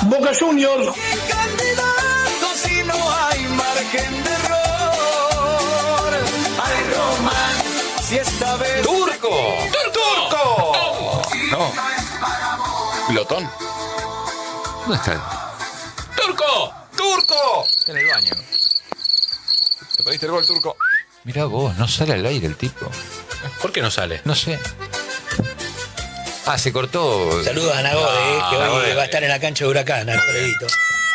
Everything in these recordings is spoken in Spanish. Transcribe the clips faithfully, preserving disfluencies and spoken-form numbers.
Boca Juniors. Candidato si no hay margen de error. Ay, Román, si esta vez... ¡Turco! ¡Turco! No. ¿Glotón? ¿Dónde está? ¡Turco! ¡Turco! Está en el baño. ¿Te perdiste el gol, Turco? Mirá vos, no sale al aire el tipo. ¿Por qué no sale? No sé. Ah, se cortó. Saludos a Nagode, eh, que hoy Nagode. va a estar en la cancha de Huracán, Alfredito.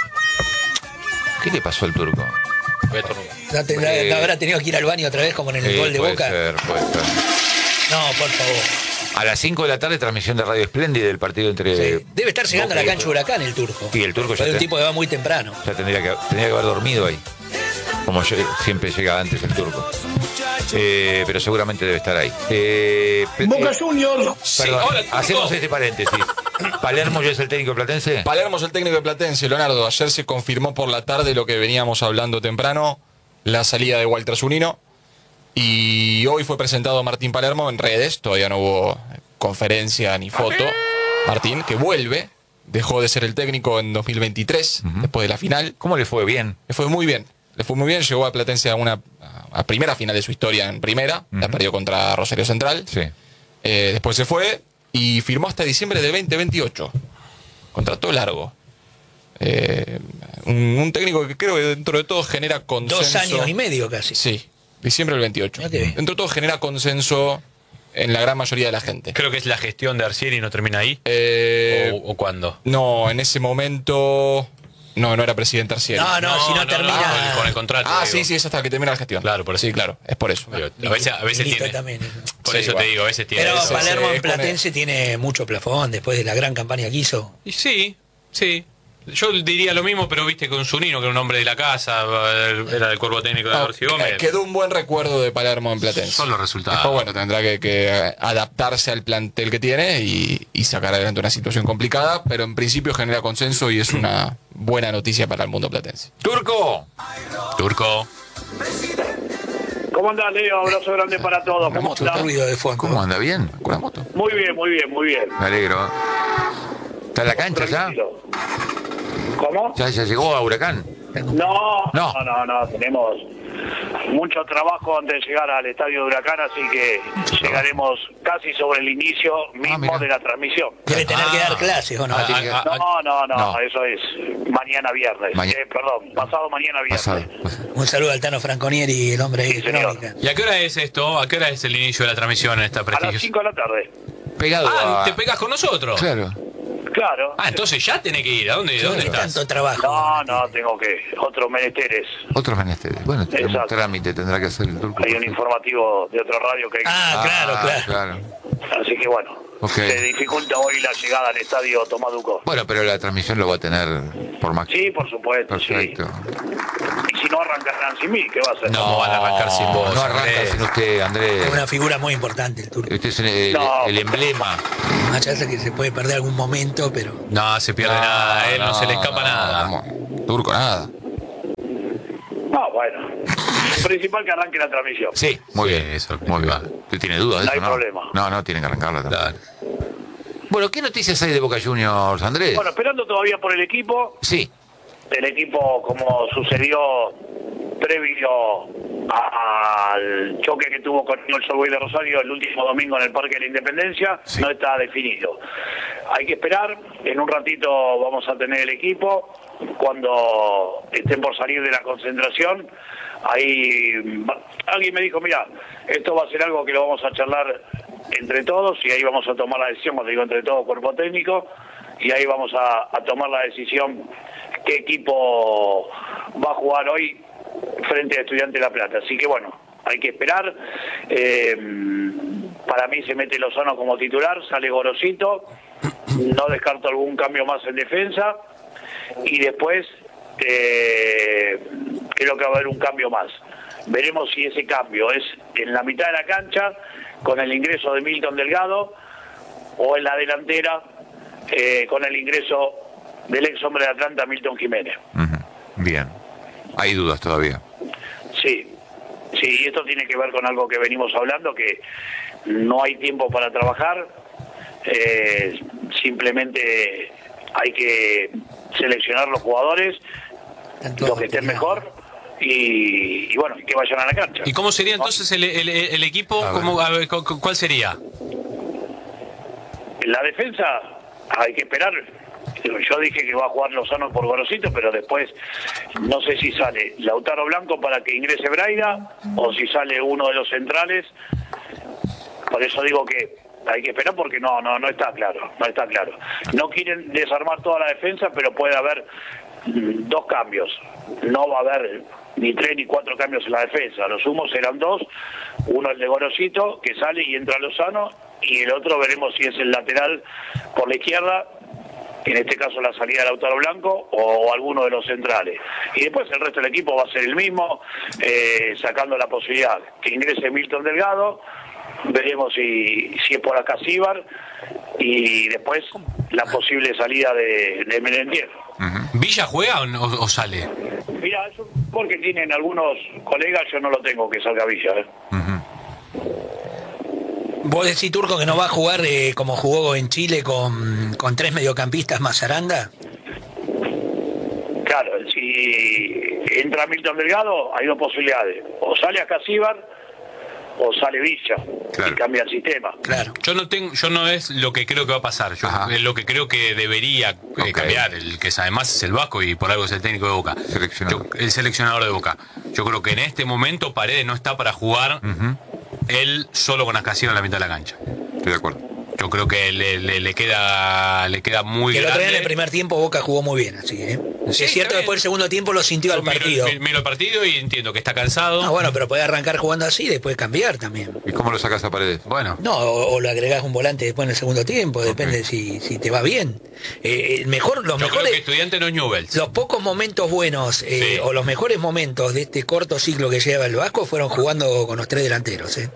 ¿Qué le pasó al Turco? Voy a estornudar. ¿No, tendrá- Eh, no habrá tenido que ir al baño otra vez como en el Sí, gol de puede Boca? ser, puede ser. No, por favor. A las cinco de la tarde, transmisión de Radio Espléndida del partido entre... Sí. Debe estar llegando a la Boca y- cancha de Huracán el Turco. Y el Turco ya Es un te- tipo que va muy temprano. Ya tendría que, tendría que haber dormido ahí. Como yo- siempre llega antes el Turco. Eh, pero seguramente debe estar ahí. Eh, pe- Boca eh, Juniors. Sí, perdón, hola, Turco. hacemos este paréntesis. ¿Palermo ya es el técnico platense? Palermo es el técnico de Platense, Leonardo. Ayer se confirmó por la tarde lo que veníamos hablando temprano, la salida de Walter Zunino. Y hoy fue presentado Martín Palermo en redes, todavía no hubo conferencia ni foto. Martín, que vuelve, dejó de ser el técnico en dos mil veintitrés, Ujú. después de la final. ¿Cómo le fue? Bien. Le fue muy bien, le fue muy bien, llegó a Platense a una a primera final de su historia en primera, la Ujú. perdió contra Rosario Central. Sí. Eh, después se fue y firmó hasta diciembre de veinte veintiocho. Contrato largo. Eh, un, un técnico que creo que dentro de todo genera consenso. Dos años y medio casi. Sí, diciembre del veintiocho. Mirá qué bien. Dentro de todo genera consenso en la gran mayoría de la gente. Creo que es la gestión de Arcieri y no termina ahí. Eh, ¿O, o cuándo? no, en ese momento no, no era presidente Arcieri. No, no, si no, termina. con el- con el contrato. Ah, digo. sí, sí, es hasta que termina la gestión. Claro, por eso. Sí, claro, es por eso. Digo, A veces, a veces Milito tiene. también, eso. Por Sí, eso igual. te digo, a veces tiene. Pero eso. Palermo se en pone- Platense tiene mucho plafón después de la gran campaña que hizo. Y sí, sí. Yo diría lo mismo, pero viste con Zunino, que era un hombre de la casa, era del cuerpo técnico de No, García Gómez. eh, quedó un buen recuerdo de Palermo en Platense. Son los resultados. Después, bueno, tendrá que, que adaptarse al plantel que tiene y, y sacar adelante una situación complicada, pero en principio genera consenso y es una buena noticia para el mundo platense. ¡Turco! Turco. ¿Cómo andás, Leo? Abrazo grande para todos. ¿Cómo Mucho estás? ruido de fondo. ¿Cómo anda? ¿Bien? ¿Con la moto? Muy bien, muy bien, muy bien. Me alegro. ¿Está en la cancha ya? Tranquilo. ¿Cómo? ¿Ya, ya llegó a Huracán? No, No. no, no, no, tenemos mucho trabajo antes de llegar al estadio de Huracán, así que llegaremos casi sobre el inicio mismo mira. de la transmisión. Debe tener Ah. que dar clases, ¿o no? Ah, tiene que- ah, No, no, no, No. eso es mañana viernes. Maña- Eh, perdón, pasado mañana viernes. Pasado. pasado. Un saludo al Tano Franconieri, el hombre de Sí, señor. Crónica. ¿Y a qué hora es esto? ¿A qué hora es el inicio de la transmisión en esta A las prestigiosa? cinco de la tarde. Pegado Ah, a... ¿te pegás con nosotros? Claro. Claro. Ah, entonces ya tenés que ir. ¿A dónde, dónde ¿Qué estás? tanto trabajo? No, no, tengo que. Otros menesteres. Otros menesteres. Bueno, tenemos Exacto. trámite, tendrá que hacer el Turco. Hay un informativo de otra radio que hay que- Ah, claro, claro. claro. Así que bueno, Ok. se dificulta hoy la llegada al estadio Tomás Ducó. Bueno, pero la transmisión lo va a tener por más. Sí, por supuesto, Perfecto. sí. Y si no arrancarán sin mí, ¿qué va a hacer? No, van a arrancar sin vos, No arranca Andrés. sin usted, Andrés. Es una figura muy importante el Turco. Usted es el, el- No. el emblema. Más allá de que se puede perder algún momento, pero No, se pierde nada. A él no, se le escapa no, nada. vamos. Turco, nada. No, bueno. Lo principal que arranque la transmisión. Sí, muy Sí, bien. eso es lo Muy bien. principal. ¿Usted tiene dudas de No eso? hay problema. No, no, tiene que arrancarla también. Claro. Bueno, ¿qué noticias hay de Boca Juniors, Andrés? Bueno, esperando todavía por el equipo. Sí. El equipo, como sucedió previo a- al choque que tuvo con el Sol de Rosario el último domingo en el Parque de la Independencia, Sí. no está definido. Hay que esperar, en un ratito vamos a tener el equipo, cuando estén por salir de la concentración, ahí va- alguien me dijo, mira, esto va a ser algo que lo vamos a charlar entre todos y ahí vamos a tomar la decisión, cuando digo entre todos, cuerpo técnico, y ahí vamos a, a tomar la decisión qué equipo va a jugar hoy frente a Estudiantes de La Plata. Así que bueno, hay que esperar. Eh, para mí se mete Lozano como titular, sale Gorosito, no descarto algún cambio más en defensa y después eh, creo que va a haber un cambio más. Veremos si ese cambio es en la mitad de la cancha con el ingreso de Milton Delgado o en la delantera eh, con el ingreso del ex hombre de Atlanta, Milton Jiménez. Ujú. Bien. Hay dudas todavía. Sí, sí, y esto tiene que ver con algo que venimos hablando, que no hay tiempo para trabajar, eh, simplemente hay que seleccionar los jugadores, los que estén mejor, y, y bueno, que vayan a la cancha. ¿Y cómo sería entonces el, el, el equipo? ¿Cómo, a ver, ¿Cuál sería? En la defensa hay que esperar. Yo dije que va a jugar Lozano por Gorosito, pero después no sé si sale Lautaro Blanco para que ingrese Braida o si sale uno de los centrales. Por eso digo que hay que esperar porque no no no está claro, no está claro. No quieren desarmar toda la defensa, pero puede haber mm, dos cambios. No va a haber ni tres ni cuatro cambios en la defensa. Los sumos serán dos. Uno el de Gorosito, que sale y entra Lozano, y el otro veremos si es el lateral por la izquierda, en este caso la salida de Lautaro Blanco, o alguno de los centrales. Y después el resto del equipo va a ser el mismo, eh, sacando la posibilidad que ingrese Milton Delgado, veremos si, si es por acá Cibar, y después la posible salida de, de Merentier. Uh-huh. ¿Villa juega o, no, o sale? Mira, eso porque tienen algunos colegas, yo no lo tengo que salga Villa. ¿eh? Uh-huh. ¿Vos decís, Turco, que no va a jugar eh, como jugó en Chile con, con tres mediocampistas más Aranda? Claro, si entra Milton Delgado, hay dos posibilidades. O sale acá Cibar, o sale Villa, claro, y cambia el sistema. Claro. Yo no tengo, yo no es lo que creo que va a pasar. Yo es lo que creo que debería eh, okay. cambiar. El que además es el Vasco y por algo es el técnico de Boca. Seleccionador. Yo, el seleccionador de Boca. Yo creo que en este momento Paredes no está para jugar uh-huh. él solo con Ascasíbar en la mitad de la cancha. Estoy de acuerdo. Yo creo que le, le, le queda le queda muy que grande. El otro día en el primer tiempo Boca jugó muy bien, así, ¿eh? Sí, es cierto, después el segundo tiempo lo sintió al partido. Miro, miro el partido y entiendo que está cansado. Ah, bueno, pero puede arrancar jugando así y después cambiar también. ¿Y cómo lo sacas a Paredes? Bueno. No, o, o lo agregás un volante después en el segundo tiempo, okay. depende si, si te va bien. Eh, mejor, los Yo mejores, creo que Estudiante no es Newell's. Los pocos momentos buenos, eh, sí. o los mejores momentos de este corto ciclo que lleva el Vasco fueron jugando con los tres delanteros, ¿eh?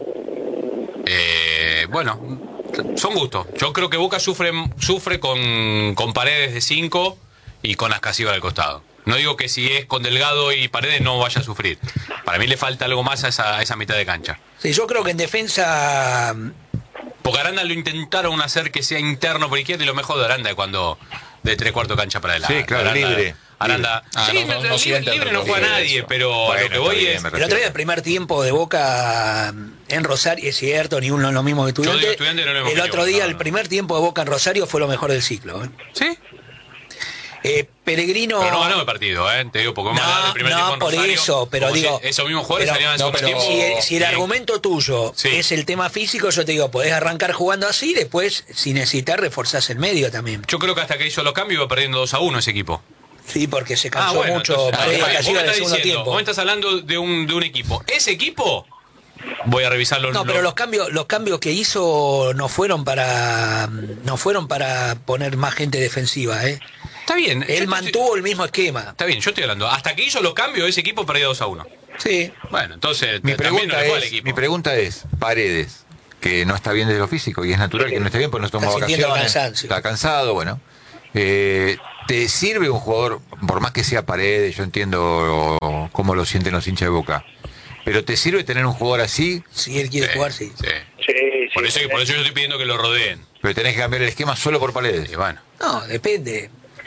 Eh, bueno... Son gustos. Yo creo que Boca sufre sufre con, con Paredes de cinco y con Ascasíbar al costado. No digo que si es con Delgado y Paredes no vaya a sufrir. Para mí le falta algo más a esa, a esa mitad de cancha. Sí, yo creo que en defensa... Porque Aranda lo intentaron hacer que sea interno por izquierda y lo mejor de Aranda es cuando de tres cuartos cancha para adelante. Sí, claro, Aranda, libre. Aranda, ah, sí, no, no, no, no, libre, no libre no juega nadie, eso. Pero bueno, lo que voy bien, es... El otro día el primer tiempo de Boca en Rosario, es cierto, ni uno lo mismo que Estudiante. estudiante no lo el otro día, no, no. el primer tiempo de Boca en Rosario fue lo mejor del ciclo. ¿eh? ¿Sí? Eh, Peregrino... Pero no ganó el partido, ¿eh? Te digo, porque no, el primer no, tiempo en por Rosario, eso, pero digo... Si esos mismos jugadores salían en no, segundo tiempo... Si el, si el sí. argumento tuyo sí. es el tema físico, yo te digo, podés arrancar jugando así, después, si necesitas, reforzás el medio también. Yo creo que hasta que hizo los cambios iba perdiendo dos a uno ese equipo. Sí, porque se cansó ah, bueno, mucho entonces, Paredes ah, casi en el segundo diciendo, tiempo. Vos estás hablando de un, de un equipo. Ese equipo, voy a revisar los... No, pero los cambios, los cambios que hizo no fueron para no fueron para poner más gente defensiva, ¿eh? Está bien. Él mantuvo estoy... el mismo esquema. Está bien, yo estoy hablando. Hasta que hizo los cambios, ese equipo perdió dos a uno. Sí. Bueno, entonces... Mi pregunta, no es, mi pregunta es, Paredes, que no está bien desde lo físico, y es natural que no esté bien porque no toma vacaciones. Está cansado, bueno. Eh, ¿Te sirve un jugador, por más que sea Paredes, yo entiendo cómo lo sienten los hinchas de Boca, pero te sirve tener un jugador así? Si él quiere sí, jugar, sí. sí. Sí, sí, por, eso, sí. por eso yo estoy pidiendo que lo rodeen. Pero tenés que cambiar el esquema solo por Paredes. Y bueno. No, depende.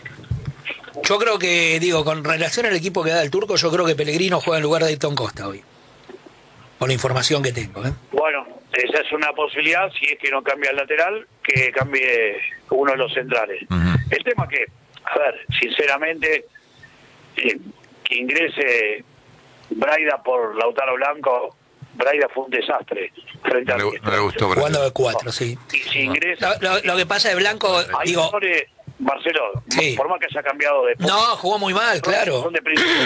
Yo creo que, digo, con relación al equipo que da el Turco, yo creo que Pellegrino juega en lugar de Ayrton Costa hoy. Por la información que tengo, ¿eh? Bueno, esa es una posibilidad, si es que no cambia el lateral, que cambie uno de los centrales. Uh-huh. El tema que, a ver, sinceramente, eh, que ingrese Braida por Lautaro Blanco, Braida fue un desastre frente a no, no le gustó jugando de cuatro, sí. Y si ingresa... Lo, lo, lo que pasa de Blanco, hay digo... Mejores, Marcelo, sí. por más que haya cambiado de... No, jugó muy mal, claro. Son de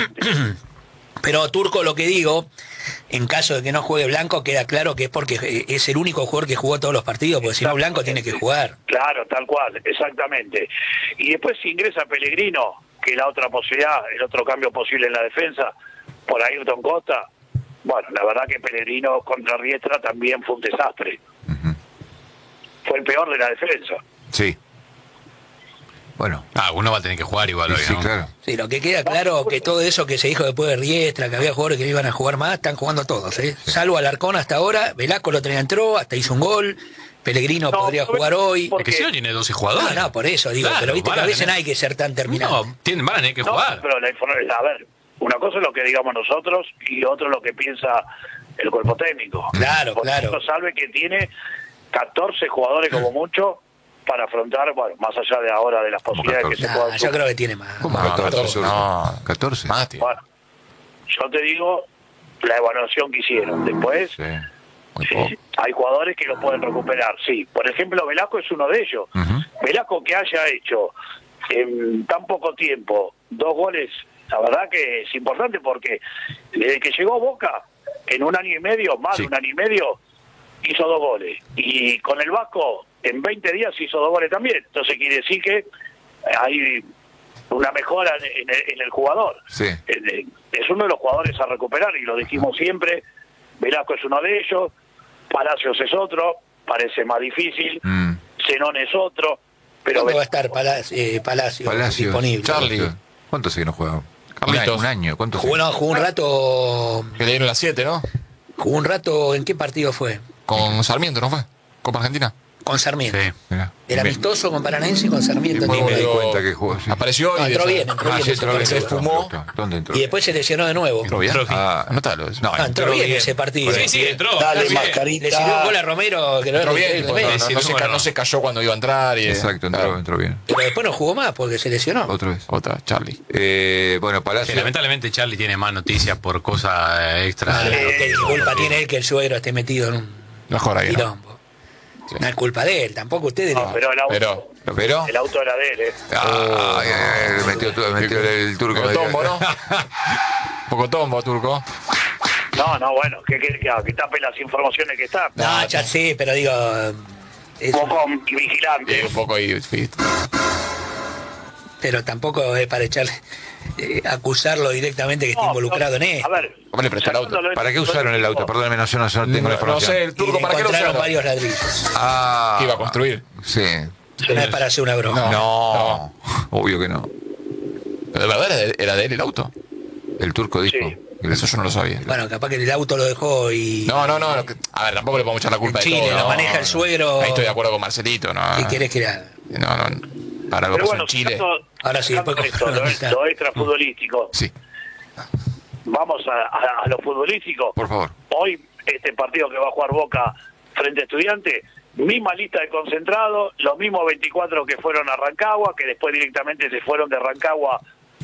Pero Turco, lo que digo, en caso de que no juegue Blanco, queda claro que es porque es el único jugador que jugó todos los partidos, porque si no Blanco tiene que jugar. Claro, tal cual, exactamente. Y después si ingresa Pellegrino, que es la otra posibilidad, el otro cambio posible en la defensa, por Ayrton Costa, bueno, la verdad que Pellegrino contra Riestra también fue un desastre. Uh-huh. Fue el peor de la defensa. Sí. Bueno. Ah, uno va a tener que jugar igual hoy, Sí, ¿no? claro. Sí, lo que queda claro que todo eso que se dijo después de Riestra, que había jugadores que no iban a jugar más, están jugando todos, ¿eh? Sí. Salvo Alarcón hasta ahora, Velasco lo tenía entró, hasta hizo un gol, Pellegrino no, podría jugar hoy. Porque si no tiene doce jugadores. No, no, por eso digo, claro, pero viste que a veces no hay que ser tan terminado. No, tienen, van a tener que no, jugar. Pero la información, a ver, una cosa es lo que digamos nosotros y otro es lo que piensa el cuerpo técnico. Claro, Por claro. ejemplo, Salve que tiene catorce jugadores como mucho para afrontar, bueno, más allá de ahora de las posibilidades que se Nah, puedan. yo creo que tiene más. ¿Cómo No, catorce? no. catorce. Más, tío. Bueno, yo te digo la evaluación que hicieron. Después, Sí. Muy sí, poco. hay jugadores que lo pueden recuperar, sí. Por ejemplo, Velasco es uno de ellos. Ujú. Velasco que haya hecho en tan poco tiempo dos goles, la verdad que es importante porque desde que llegó Boca, en un año y medio, más Sí. de un año y medio, hizo dos goles. Y con el Vasco, en veinte días hizo dos goles también. Entonces quiere decir que hay una mejora en el, en el jugador. Sí. Es uno de los jugadores a recuperar y lo dijimos siempre. Velasco es uno de ellos, Palacios es otro, parece más difícil, Mm. Zenón es otro, pero ¿Cuándo va a estar Palacio, eh, Palacio, Palacios. disponible? Charlie. ¿Cuánto hace que no juega? Un Carlitos. año, un año. ¿Cuánto Jugó, hace? no, jugó un rato. Que le dieron las siete, ¿no? Jugó un rato. ¿En qué partido fue? Con Sarmiento, ¿no fue? Copa Argentina. Con Sarmiento. Sí. Mirá. El amistoso con Paranaense y con Sarmiento. Después me Tiene- di cuenta que jugó. Sí. Apareció No, y entró de- bien, entró Ah, bien. sí, ese entró bien. partido. Se fumó. ¿Dónde entró? Y después se lesionó de nuevo. ¿Entró bien? Entró bien. Ah, Anótalo. No, Ah, entró entró bien bien. ese partido. Sí, sí, entró. Dale, Está bien. mascarita. Le sirvió un gol a Romero que lo entró bien. el No, medio. no, Sí, no se, bueno. ca- no se cayó cuando iba a entrar. Y, exacto, entró, claro. entró bien. Pero después no jugó más porque se lesionó. Otra vez. Otra, Charlie. Eh, bueno, Sí, Palacio. lamentablemente Charlie tiene más noticias por cosas eh, extra. Ah, claro, ¿qué culpa tiene él que el suegro esté metido en un Mejor ahí, ¿no? quilombo? No es culpa de él, tampoco ustedes. no, pero el auto, Pero, ¿Pero? el auto era de él, ¿eh? Ah, ay, ay, ay, metió, tu- metió el turco. Poco tombo, ¿no? Poco tombo, turco. No, no, bueno, que, que, que, que tape las informaciones que está. No, ya sí, pero digo. es- Un poco Y vigilante. un poco ahí, sí. pero tampoco es para echarle. eh, acusarlo directamente que está No, involucrado no, en esto. A ver, ¿Cómo le prestó el auto? sacándolo- ¿Para qué usaron el auto? Perdóname, no, yo no, no tengo la No, no información. sé, el Y turco, le ¿para qué lo encontraron usaron? varios ladrillos. Ah, ¿Qué iba a construir? Sí. No es para hacer una broma. No, obvio que no. ¿Pero de verdad era de, era de él el auto? El turco dijo. Sí. que Eso yo no lo sabía. Bueno, capaz que el auto lo dejó y. No, no, no. que- A ver, tampoco le podemos echar la culpa En de Chile todo. lo no, maneja el no. suegro. Ahí estoy de acuerdo con Marcelito, ¿no? ¿Qué querés que haga? No, no. Para algo pero pasó bueno, en Chile. sacando- Ahora sí, sacando después esto, con- lo, es- lo extrafutbolístico. Sí, Vamos a, a, a lo futbolístico. por favor. Hoy, este partido que va a jugar Boca frente a Estudiantes, misma lista de concentrados, los mismos veinticuatro que fueron a Rancagua, que después directamente se fueron de Rancagua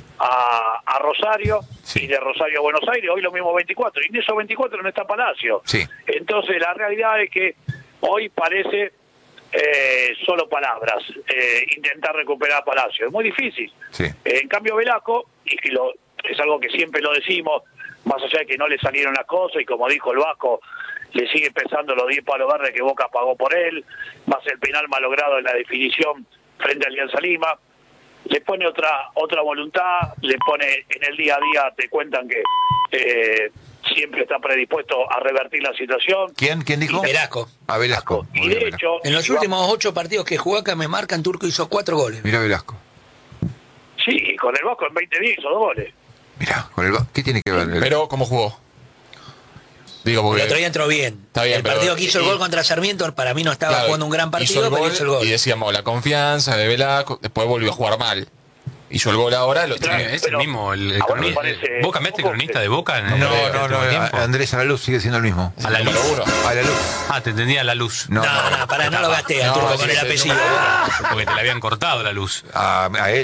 a, a Rosario, Sí. y de Rosario a Buenos Aires, hoy los mismos veinticuatro, y en esos veinticuatro no está Palacio. Sí. Entonces la realidad es que hoy parece eh, solo palabras, eh, intentar recuperar a Palacio. Es muy difícil. Sí. Eh, en cambio Velasco, y que lo, es algo que siempre lo decimos, más allá de que no le salieron las cosas, y como dijo el Vasco, le sigue pesando los diez palos verdes que Boca pagó por él, más el penal malogrado en la definición frente a Alianza Lima, le pone otra otra voluntad, le pone en el día a día, te cuentan que eh, siempre está predispuesto a revertir la situación. ¿Quién? ¿Quién dijo? Velasco. A Velasco. Y Muy de bien, hecho, En los si va- últimos ocho partidos que jugó acá me marcan, Turco hizo cuatro goles. Mira Velasco. sí, y con el Vasco en veinte días hizo dos goles. Mira, con el ba- ¿qué tiene que ver? El- Pero, ¿cómo jugó? Digo, porque... El otro día entró bien. Está bien, el pero- partido que hizo el y- gol contra Sarmiento, para mí no estaba Claro, jugando un gran hizo partido, el pero gol hizo el gol. Y decíamos, la confianza de Velasco, después volvió a jugar mal. Hizo el gol ahora, lo Sí, Claro, es el pero mismo. El, el a vos te croni- parece ¿Vos cambiaste poco cronista que- de Boca en el, No, en el no, no, último tiempo? a- Andrés a la luz sigue siendo el mismo. A la número luz. uno. A la luz. Ah, te entendía la luz. No, No, no, no, pará, no lo gasté al No, Turco sí, con el sí, apellido. no. Porque te la habían cortado la luz. A, a él.